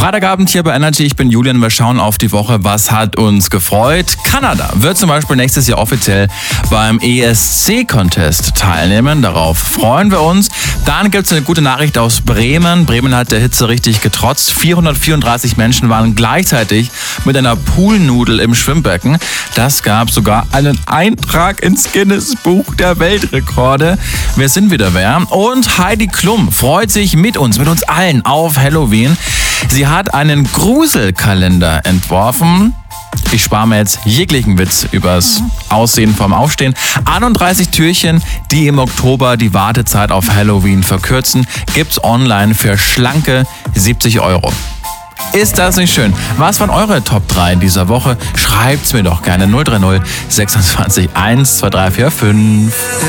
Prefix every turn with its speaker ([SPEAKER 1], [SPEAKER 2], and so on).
[SPEAKER 1] Freitagabend hier bei Energy, ich bin Julian, wir schauen auf die Woche, was hat uns gefreut. Kanada wird zum Beispiel nächstes Jahr offiziell beim ESC-Contest teilnehmen, darauf freuen wir uns. Dann gibt es eine gute Nachricht aus Bremen. Bremen hat der Hitze richtig getrotzt. 434 Menschen waren gleichzeitig mit einer Poolnudel im Schwimmbecken. Das gab sogar einen Eintrag ins Guinness-Buch der Weltrekorde. Wir sind wieder wer. Und Heidi Klum freut sich mit uns allen auf Halloween. Sie hat einen Gruselkalender entworfen. Ich spare mir jetzt jeglichen Witz übers Aussehen vom Aufstehen. 31 Türchen, die im Oktober die Wartezeit auf Halloween verkürzen, gibt's online für schlanke 70 €. Ist das nicht schön? Was waren eure Top 3 in dieser Woche? Schreibt's mir doch gerne 030 26 1 2 3 4 5.